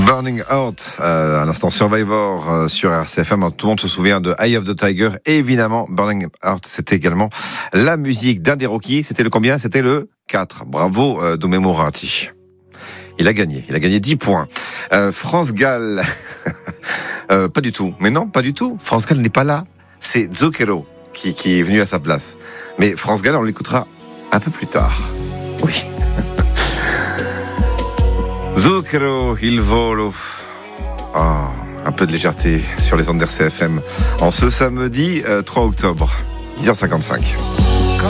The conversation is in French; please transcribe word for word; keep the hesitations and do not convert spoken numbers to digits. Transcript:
Burning Heart, euh, à l'instant Survivor euh, sur R C F M. Tout le monde se souvient de Eye of the Tiger. Et évidemment, Burning Heart, c'était également la musique d'un des Rockies. C'était le combien ? C'était le quatre. Bravo, euh, Doumé Mourati. Il a gagné. Il a gagné dix points. Euh, France Gall. euh, pas du tout. Mais non, pas du tout. France Gall n'est pas là. C'est Zucchero qui, qui est venu à sa place. Mais France Gall, on l'écoutera un peu plus tard. Oui. Zucchero, il volo. Oh, un peu de légèreté sur les ondes d'R C F M en ce samedi euh, trois octobre, dix heures cinquante-cinq.